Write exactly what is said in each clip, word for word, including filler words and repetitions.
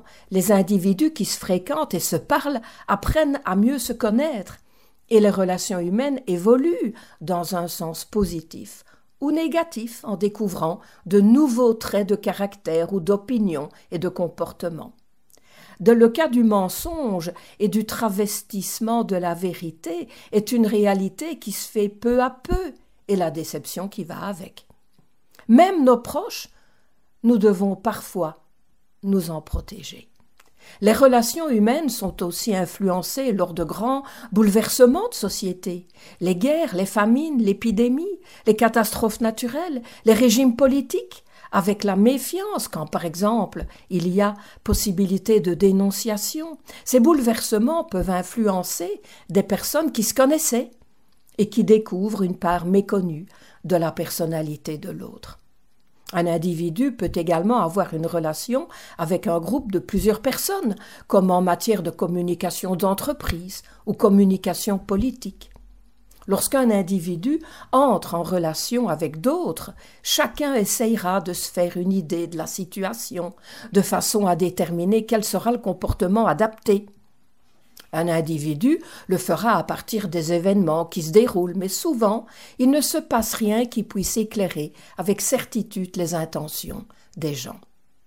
les individus qui se fréquentent et se parlent apprennent à mieux se connaître, et les relations humaines évoluent dans un sens positif ou négatif en découvrant de nouveaux traits de caractère ou d'opinion et de comportement. De le cas du mensonge et du travestissement de la vérité est une réalité qui se fait peu à peu et la déception qui va avec. Même nos proches, nous devons parfois nous en protéger. Les relations humaines sont aussi influencées lors de grands bouleversements de société. Les guerres, les famines, l'épidémie, les catastrophes naturelles, les régimes politiques, avec la méfiance quand, par exemple, il y a possibilité de dénonciation. Ces bouleversements peuvent influencer des personnes qui se connaissaient et qui découvrent une part méconnue de la personnalité de l'autre. Un individu peut également avoir une relation avec un groupe de plusieurs personnes, comme en matière de communication d'entreprise ou communication politique. Lorsqu'un individu entre en relation avec d'autres, chacun essayera de se faire une idée de la situation, de façon à déterminer quel sera le comportement adapté. Un individu le fera à partir des événements qui se déroulent, mais souvent, il ne se passe rien qui puisse éclairer avec certitude les intentions des gens.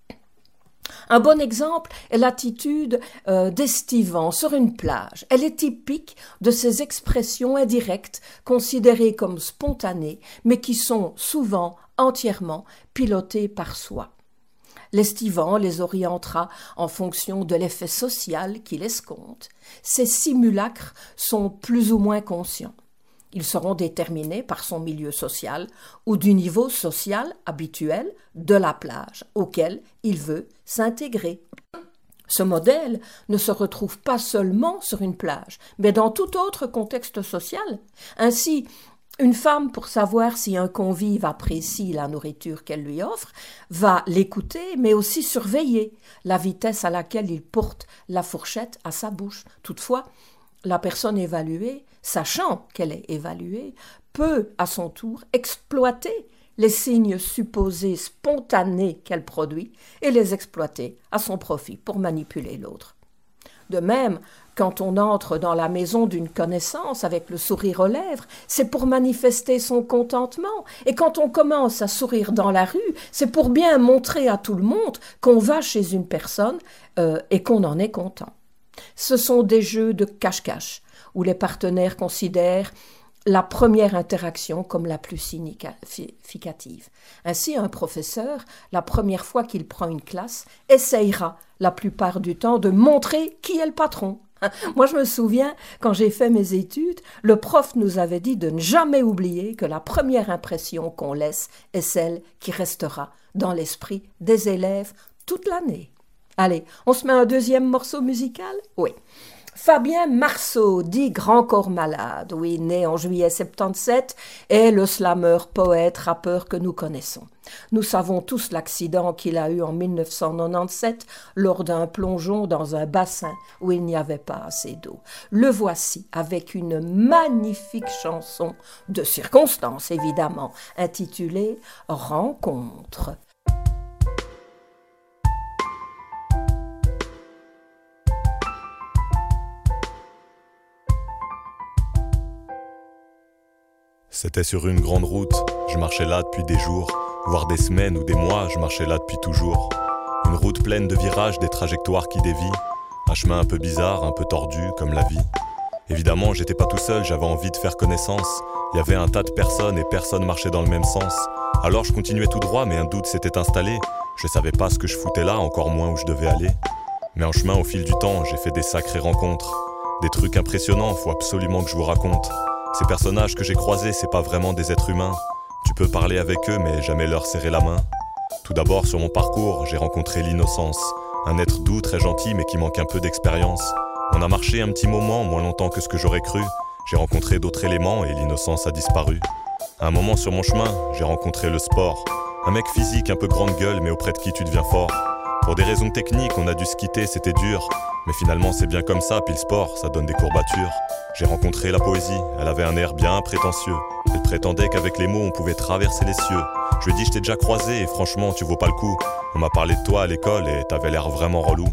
Un bon exemple est l'attitude euh, d'Estivant sur une plage. Elle est typique de ces expressions indirectes considérées comme spontanées, mais qui sont souvent entièrement pilotées par soi. L'Estivant les orientera en fonction de l'effet social qu'il escompte. Ces simulacres sont plus ou moins conscients. Ils seront déterminés par son milieu social ou du niveau social habituel de la plage auquel il veut s'intégrer. Ce modèle ne se retrouve pas seulement sur une plage, mais dans tout autre contexte social. Ainsi, une femme, pour savoir si un convive apprécie la nourriture qu'elle lui offre, va l'écouter, mais aussi surveiller la vitesse à laquelle il porte la fourchette à sa bouche. Toutefois, la personne évaluée, sachant qu'elle est évaluée, peut à son tour exploiter les signes supposés spontanés qu'elle produit et les exploiter à son profit pour manipuler l'autre. De même, quand on entre dans la maison d'une connaissance avec le sourire aux lèvres, c'est pour manifester son contentement. Et quand on commence à sourire dans la rue, c'est pour bien montrer à tout le monde qu'on va chez une personne euh, et qu'on en est content. Ce sont des jeux de cache-cache où les partenaires considèrent la première interaction comme la plus significative. Ainsi, un professeur, la première fois qu'il prend une classe, essayera la plupart du temps de montrer qui est le patron. Moi, je me souviens, quand j'ai fait mes études, le prof nous avait dit de ne jamais oublier que la première impression qu'on laisse est celle qui restera dans l'esprit des élèves toute l'année. Allez, on se met un deuxième morceau musical ? Oui. Fabien Marceau, dit Grand Corps Malade, oui, né en juillet soixante-dix-sept, est le slammer, poète, rappeur que nous connaissons. Nous savons tous l'accident qu'il a eu en dix-neuf cent quatre-vingt-dix-sept lors d'un plongeon dans un bassin où il n'y avait pas assez d'eau. Le voici avec une magnifique chanson de circonstance, évidemment, intitulée « Rencontre ». C'était sur une grande route, je marchais là depuis des jours, voire des semaines ou des mois, je marchais là depuis toujours. Une route pleine de virages, des trajectoires qui dévient, un chemin un peu bizarre, un peu tordu, comme la vie. Évidemment, j'étais pas tout seul, j'avais envie de faire connaissance. Il y avait un tas de personnes et personne marchait dans le même sens. Alors je continuais tout droit, mais un doute s'était installé. Je savais pas ce que je foutais là, encore moins où je devais aller. Mais en chemin, au fil du temps, j'ai fait des sacrées rencontres. Des trucs impressionnants, faut absolument que je vous raconte. Ces personnages que j'ai croisés, c'est pas vraiment des êtres humains. Tu peux parler avec eux, mais jamais leur serrer la main. Tout d'abord, sur mon parcours, j'ai rencontré l'innocence. Un être doux, très gentil, mais qui manque un peu d'expérience. On a marché un petit moment, moins longtemps que ce que j'aurais cru. J'ai rencontré d'autres éléments et l'innocence a disparu. À un moment sur mon chemin, j'ai rencontré le sport. Un mec physique, un peu grande gueule, mais auprès de qui tu deviens fort. Pour des raisons techniques, on a dû se quitter, c'était dur. Mais finalement, c'est bien comme ça, puis le sport, ça donne des courbatures. J'ai rencontré la poésie, elle avait un air bien prétentieux. Elle prétendait qu'avec les mots, on pouvait traverser les cieux. Je lui ai dit, je t'ai déjà croisé, et franchement, tu vaux pas le coup. On m'a parlé de toi à l'école, et t'avais l'air vraiment relou.